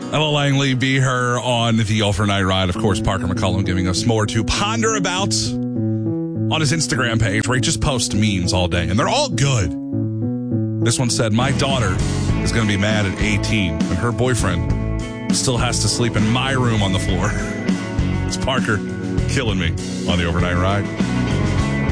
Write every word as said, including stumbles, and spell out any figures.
Ella Langley, Be Her on the overnight ride. Of course, Parker McCollum giving us more to ponder about on his Instagram page, where he just posts memes all day, and they're all good. This one said, my daughter is going to be mad at eighteen, and her boyfriend still has to sleep in my room on the floor. It's Parker killing me on the overnight ride.